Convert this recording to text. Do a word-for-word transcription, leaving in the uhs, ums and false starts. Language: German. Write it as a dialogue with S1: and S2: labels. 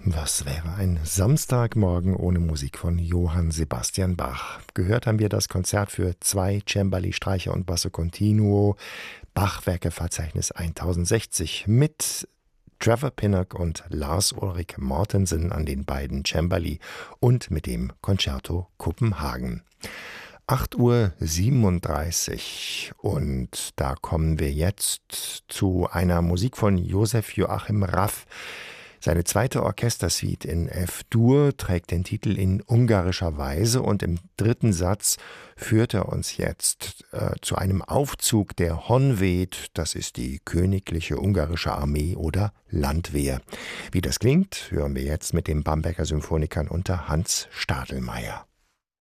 S1: Was wäre ein Samstagmorgen ohne Musik von Johann Sebastian Bach? Gehört haben wir das Konzert für zwei Cembali, Streicher und Basso Continuo, Bachwerkeverzeichnis tausendsechzig mit Trevor Pinnock und Lars Ulrik Mortensen an den beiden Cembali und mit dem Concerto Kopenhagen. acht Uhr siebenunddreißig und da kommen wir jetzt zu einer Musik von Josef Joachim Raff. Seine zweite Orchestersuite in F-Dur trägt den Titel in ungarischer Weise und im dritten Satz führt er uns jetzt äh, zu einem Aufzug der Honvéd, das ist die königliche ungarische Armee oder Landwehr. Wie das klingt, hören wir jetzt mit den Bamberger Symphonikern unter Hans Stadelmeier.